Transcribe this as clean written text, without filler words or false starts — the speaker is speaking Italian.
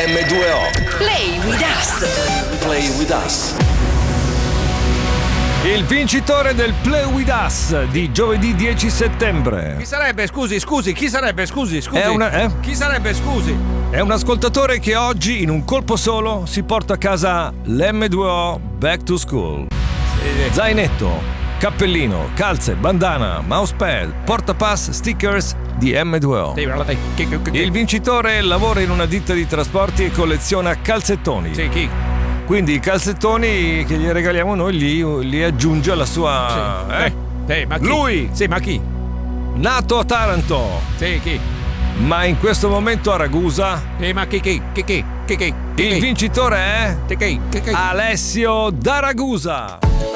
M2O. Play with us. Play with us. Il vincitore del Play With Us di giovedì 10 settembre. Chi sarebbe, scusi? Chi sarebbe, scusi? Chi sarebbe, scusi? È un ascoltatore che oggi, in un colpo solo, si porta a casa l'M2O Back to School. Zainetto, cappellino, calze, bandana, mousepad, portapass, stickers di M2O. Il vincitore lavora in una ditta di trasporti e colleziona calzettoni. Sì, chi? Quindi i calzettoni che gli regaliamo noi li aggiunge alla sua... ma chi? Lui! Sì, ma chi? Nato a Taranto, Sì, chi? ma in questo momento a Ragusa. Ma chi? Il vincitore è Chi? Alessio da Ragusa.